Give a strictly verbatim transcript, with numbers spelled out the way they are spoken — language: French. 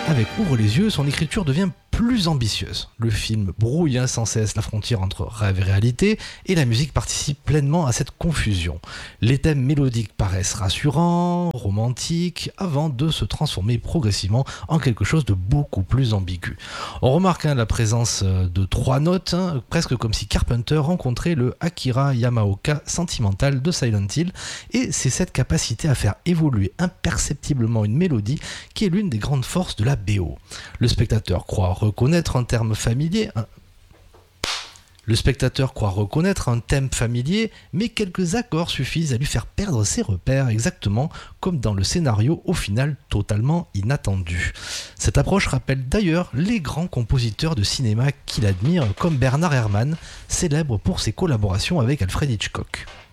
Avec Ouvre les yeux, son écriture devient plus ambitieuse. Le film brouille hein, sans cesse la frontière entre rêve et réalité, et la musique participe pleinement à cette confusion. Les thèmes mélodiques paraissent rassurants, romantiques, avant de se transformer progressivement en quelque chose de beaucoup plus ambigu. On remarque hein, la présence de trois notes, hein, presque comme si Carpenter rencontrait le Akira Yamaoka sentimental de Silent Hill, et c'est cette capacité à faire évoluer imperceptiblement une mélodie qui est l'une des grandes forces de la B O. Le spectateur croit reconnaître un terme familier, un... Le spectateur croit reconnaître un thème familier, mais quelques accords suffisent à lui faire perdre ses repères, exactement comme dans le scénario au final totalement inattendu. Cette approche rappelle d'ailleurs les grands compositeurs de cinéma qu'il admire, comme Bernard Herrmann, célèbre pour ses collaborations avec Alfred Hitchcock.